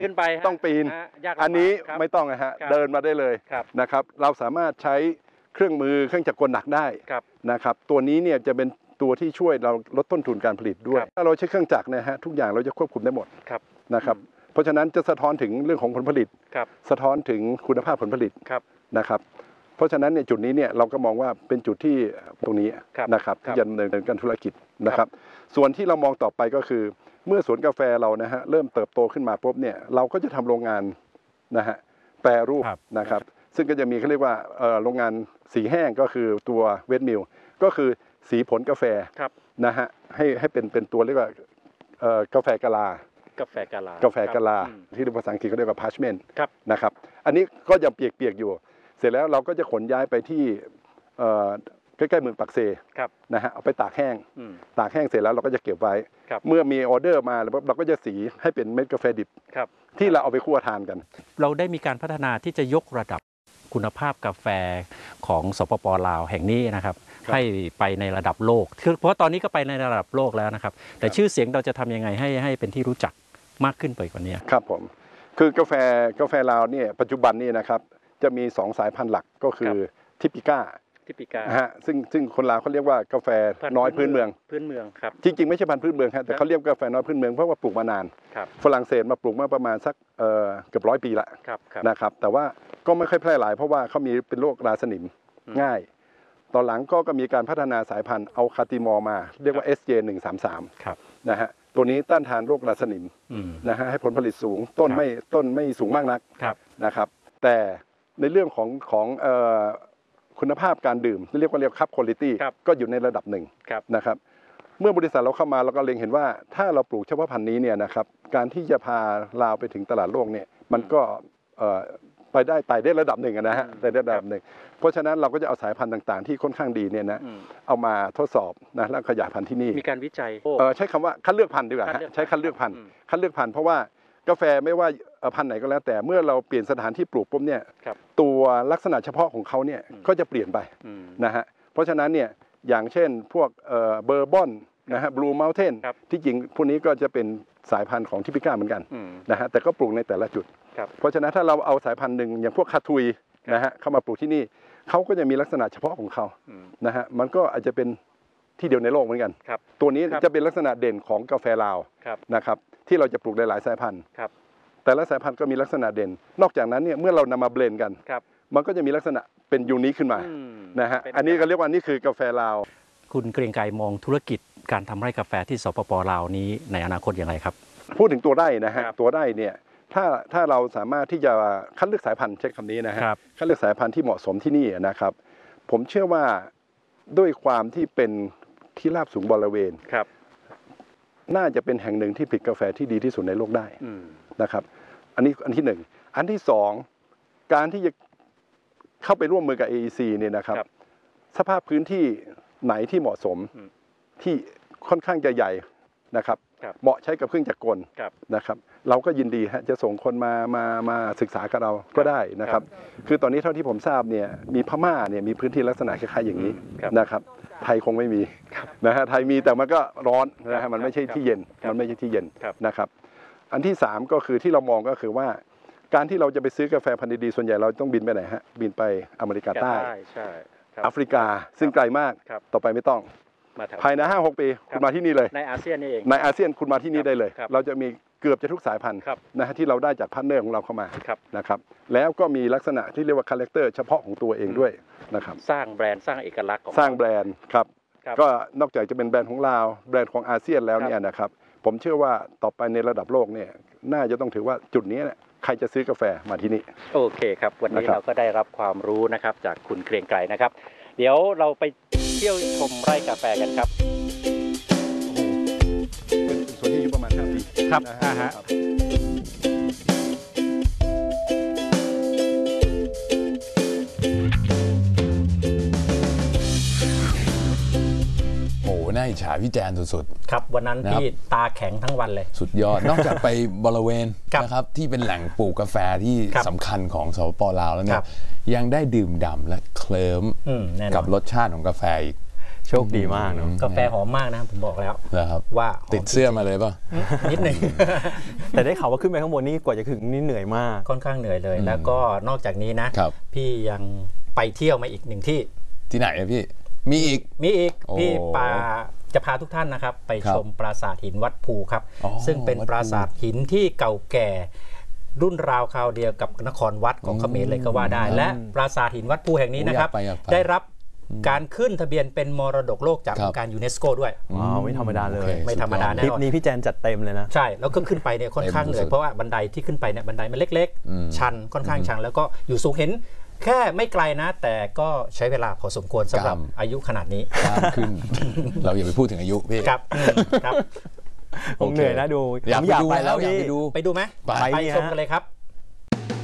ขึ้นไปต้องปีนอันนี้ไม่ต้องนะฮะเดินมาได้เลยนะครับเราสามารถใช้เครื่องมือเครื่องจักรกลหนักได้นะครับตัวนี้เนี่ยจะเป็นตัวที่ช่วยเราลดต้นทุนการผลิตด้วยถ้าเราใช้เครื่องจักรนะฮะทุกอย่างเราจะควบคุมได้หมดนะครับเพราะฉะนั้นจะสะท้อนถึงเรื่องของผลผลิตสะท้อนถึงคุณภาพผลผลิตนะครับเพราะฉะนั้นในจุดนี้เนี่ยเราก็มองว่าเป็นจุดที่ตรงนี้นะครับที่จะดำเนินการธุรกิจนะครับส่วนที่เรามองต่อไปก็คือเมื่อสวนกาแฟเรานะฮะเริ่มเติบโตขึ้นมาปุ๊บเนี่ยเราก็จะทำโรงงานนะฮะแปรรูปนะครับซึ่งก็จะมีเขาเรียกว่าโรงงานสีแห้งก็คือตัวเวทมิลก็คือสีผลกาแฟนะฮะให้เป็นตัวเรียกว่ากาแฟกะลากาแฟกะลาที่ภาษาอังกฤษเขาเรียกว่า parchment นะครับอันนี้ก็ยังเปียกๆอยู่เสร็จแล้วเราก็จะขนย้ายไปที่ใกล้ๆเมืองปักเซนะฮะเอาไปตากแห้งเสร็จแล้วเราก็จะเก็บไว้เมื่อมีออเดอร์มาเราก็จะสีให้เป็นเม็ดกาแฟดิบที่เราเอาไปคั่วทานกันเราได้มีการพัฒนาที่จะยกระดับคุณภาพกาแฟของสปป.ลาวแห่งนี้นะครับให้ไปในระดับโลกเพราะตอนนี้ก็ไปในระดับโลกแล้วนะครับแต่ชื่อเสียงเราจะทำยังไงให้เป็นที่รู้จักมากขึ้นไปกว่านี้ครับผมคือกาแฟลาวเนี่ยปัจจุบันนี่นะครับจะมี2สายพันธุ์หลักก็คือทิปิก้าฮะซึ่งคนลาวเขาเรียกว่ากาแฟน้อยพื้นเมืองครับจริงๆไม่ใช่พันธุ์พื้นเมืองครับแต่เขาเรียกกาแฟน้อยพื้นเมืองเพราะว่าปลูกมานานฝรั่งเศสมาปลูกมาประมาณสักเกือบ100 ปีละนะครับแต่ว่าก็ไม่ค่อยแพร่หลายเพราะว่าเขามีเป็นโรคราสนิมง่ายตอนหลังก็มีการพัฒนาสายพันธุ์เอาคาติมอร์มาเรียกว่า SJ133 นะฮะตัวนี้ต้านทานโรคราสนิมนะฮะให้ผลผลิตสูงต้นไม่สูงมากนักนะครับแต่ในเรื่องของคุณภาพการดื่มเรียกคัพคุณภาพก็อยู่ในระดับหนึ่งนะครับเมื่อบริษัทเราเข้ามาเราก็เล็งเห็นว่าถ้าเราปลูกเฉพาะพันธุ์นี้เนี่ยนะครับการที่จะพาลาวไปถึงตลาดโลกเนี่ยมันก็ไปได้ไต่ได้ระดับหนึ่งนะฮะไต่ได้ระดับหนึ่งเพราะฉะนั้นเราก็จะเอาสายพันธุ์ต่างๆที่ค่อนข้างดีเนี่ยนะเอามาทดสอบนะแล้วขยายพันธุ์ที่นี่มีการวิจัยใช้คำว่าคัดเลือกพันธุ์ดีกว่าใช้คัดเลือกพันธุ์เพราะว่ากาแฟไม่ว่าพันธุ์ไหนก็แล้วแต่เมื่อเราเปลี่ยนสถานที่ปลูกปุ๊บเนี่ยตัวลักษณะเฉพาะของเขาเนี่ยก็จะเปลี่ยนไปนะฮะเพราะฉะนั้นเนี่ยอย่างเช่นพวกเบอร์บอนนะฮะบลูเมลเทนที่จริงพวกนี้ก็จะเป็นสายพันธุ์ของทิปิก้าเหมือนกันนะฮะแต่ก็ปลูกในแต่ละจุดเพราะฉะนั้นถ้าเราเอาสายพันธุ์หนึ่งอย่างพวกคาทุยนะฮะเข้ามาปลูกที่นี่เขาก็จะมีลักษณะเฉพาะของเขานะฮะมันก็อาจจะเป็นที่เดียวในโลกเหมือนกันตัวนี้จะเป็นลักษณะเด่นของกาแฟลาวนะครับที่เราจะปลูกหลายๆสายพันธุ์แต่ละสายพันธุ์ก็มีลักษณะเด่นนอกจากนั้นเนี่ยเมื่อเรานำมาเบลนด์กันมันก็จะมีลักษณะเป็นยูนิคขึ้นมานะฮะอันนี้ก็เรียกว่านี่คือกาแฟลาวคุณเกรียงไกรมองธุรกิจการทำไร่กาแฟที่สปป.ลาวนี้ในอนาคตอย่างไรครับพูดถึงตัวไร่นะฮะตัวไร่เนี่ยถ้าเราสามารถที่จะคัดเลือกสายพันธุ์ใช้คำนี้นะฮะคัดเลือกสายพันธุ์ที่เหมาะสมที่นี่นะครับผมเชื่อว่าด้วยความที่เป็นที่ราบสูงบริเวณน่าจะเป็นแห่งหนึ่งที่ผลิตกาแฟที่ดีที่สุดในโลกได้นะครับอันที่หนึ่งอันที่สองการที่จะเข้าไปร่วมมือกับ AEC เนี่ยนะครับสภาพพื้นที่ไหนที่เหมาะสมที่ค่อนข้างจะใหญ่นะครับเหมาะใช้กับเครื่องจักรกลนะครับเราก็ยินดีจะส่งคนมาศึกษากับเราก็ได้นะครับคือตอนนี้เท่าที่ผมทราบเนี่ยมีพม่าเนี่ยมีพื้นที่ลักษณะคล้ายๆอย่างนี้นะครับไทยคงไม่มีนะฮะไทยมีแต่มันก็ร้อนนะฮะมันไม่ใช่ที่เย็นนะครับอันที่3ก็คือที่เรามองก็คือว่าการที่เราจะไปซื้อกาแฟพันธุ์ดีๆส่วนใหญ่เราต้องบินไปไหนฮะบินไปอเมริกาใต้แอฟริกาซึ่งไกลมากต่อไปไม่ต้องภายใน 5-6 ปีคุณมาที่นี่เลยในอาเซียนนี่เองในอาเซียนคุณมาที่นี่ได้เลยเราจะมีเกือบจะทุกสายพันธุ์นะฮะที่เราได้จากพาร์ทเนอร์ของเราเข้ามานะครับแล้วก็มีลักษณะที่เรียกว่าคาแรคเตอร์เฉพาะของตัวเองด้วยนะครับสร้างแบรนด์สร้างเอกลักษณ์สร้างแบรนด์ครับก็นอกจากจะเป็นแบรนด์ของเราแบรนด์ของอาเซียนแล้วเนี่ยนะครับผมเชื่อว่าต่อไปในระดับโลกเนี่ยน่าจะต้องถือว่าจุดนี้เนี่ยใครจะซื้อกาแฟมาที่นี่โอเคครับวันนี้เราก็ได้รับความรู้นะครับจากคุณเกรียงไกรนะครับเดี๋ยวเราไปเที่ยวชมไร่กาแฟกันครับเป็นส่วนที่อยู่ประมาณ5 ปีครับน่าอิจฉาพี่แจนสุดๆครับวันนั้นพี่ตาแข็งทั้งวันเลยสุดยอดนอกจากไปบริเวณนะครับที่เป็นแหล่งปลูกกาแฟที่สำคัญของสปป.ลาวแล้วเนี่ยยังได้ดื่มด่ำและเคลิ้มกับรสชาติของกาแฟอีกโชคดีมากเนาะกาแฟหอมมากนะผมบอกแล้วเหรอครับว่าติดเสื้อมาเลยป่ะนิดหนึ่งแต่ได้ข่าวว่าขึ้นไปข้างบนนี่กว่าจะถึงนี่เหนื่อยมากค่อนข้างเหนื่อยเลย แล้วก็นอกจากนี้นะครับ พี่ยังไปเที่ยวมาอีกหนึ่งที่ที่ไหนอะพี่มีอีกโอ้พี่จะพาทุกท่านนะครับไปชมปราสาทหินวัดภูครับ ซึ่งเป็นปราสาทหินที่เก่าแก่รุ่นราวคราวเดียวกับนครวัดของเขมรเลยก็ว่าได้ และปราสาทหินวัดภูแห่งนี้นะครับได้รับการขึ้นทะเบียนเป็นมรดกโลกจากองค์การยูเนสโกด้วยว้าวไม่ธรรมดาเลยไม่ธรรมดาแน่ทริปนอนนี้พี่แจนจัดเต็มเลยนะใช่แล้วก็ขึ้นไปเนี่ยค่อนข้างเหนื่อยเพราะว่าบันไดที่ขึ้นไปเนี่ยบันไดมันเล็กๆชันค่อนข้างชันแล้วก็อยู่สูงเห็นแค่ไม่ไกลนะแต่ก็ใช้เวลาพอสมควรสำหรับอายุขนาดนี้ขึ้น เราอย่าไปพูดถึงอายุพี่ครับครับผมเหนื่อยนะดูอยากไปแล้วอยากไปดูไปดูไหมไปชมกันเลยครับ